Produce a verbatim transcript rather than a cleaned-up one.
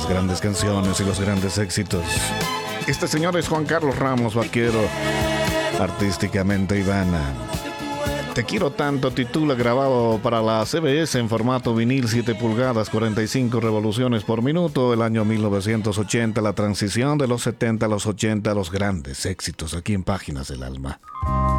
las grandes canciones y los grandes éxitos. Este señor es Juan Carlos Ramos Vaquero, artísticamente Ivana. Te quiero tanto titula, grabado para la C B S en formato vinil siete pulgadas, cuarenta y cinco revoluciones por minuto, el año mil novecientos ochenta, la transición de los setenta a los ochenta, los grandes éxitos aquí en Páginas del Alma.